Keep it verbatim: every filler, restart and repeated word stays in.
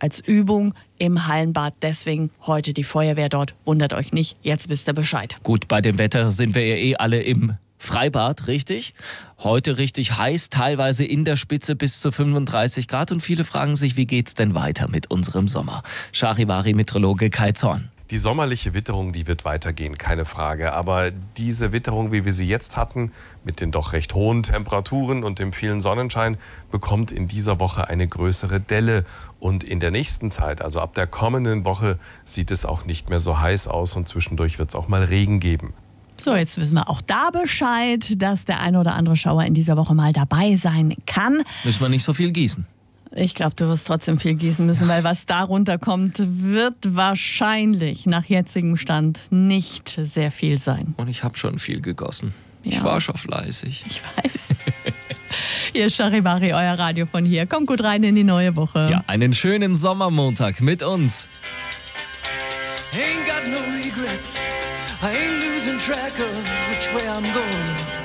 als Übung im Hallenbad. Deswegen heute die Feuerwehr dort. Wundert euch nicht, jetzt wisst ihr Bescheid. Gut, bei dem Wetter sind wir ja eh alle im Freibad, richtig? Heute richtig heiß, teilweise in der Spitze bis zu fünfunddreißig Grad. Und viele fragen sich, wie geht's denn weiter mit unserem Sommer? Charivari-Meteorologe Kai Zorn. Die sommerliche Witterung, die wird weitergehen, keine Frage. Aber diese Witterung, wie wir sie jetzt hatten, mit den doch recht hohen Temperaturen und dem vielen Sonnenschein, bekommt in dieser Woche eine größere Delle. Und in der nächsten Zeit, also ab der kommenden Woche, sieht es auch nicht mehr so heiß aus und zwischendurch wird es auch mal Regen geben. So, jetzt wissen wir auch da Bescheid, dass der eine oder andere Schauer in dieser Woche mal dabei sein kann. Müssen wir nicht so viel gießen. Ich glaube, du wirst trotzdem viel gießen müssen, weil was da runterkommt, wird wahrscheinlich nach jetzigem Stand nicht sehr viel sein. Und ich habe schon viel gegossen. Ich Ja. war schon fleißig. Ich weiß. Hier ist Charivari, euer Radio von hier. Kommt gut rein in die neue Woche. Ja, einen schönen Sommermontag mit uns. Ain't got no regrets. I ain't losing track of which way I'm going.